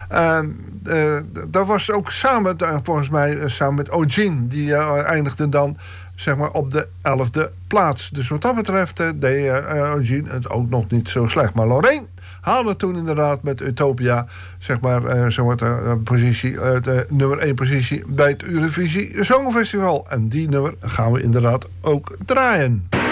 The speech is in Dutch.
Dat was ook samen, volgens mij, samen met Eugene. Die eindigde dan, zeg maar, op de 11e plaats. Dus wat dat betreft deed Eugene het ook nog niet zo slecht. Maar Loreen haalde toen inderdaad met Utopia, zeg maar, de nummer 1 positie bij het Eurovisie Songfestival. En die nummer gaan we inderdaad ook draaien.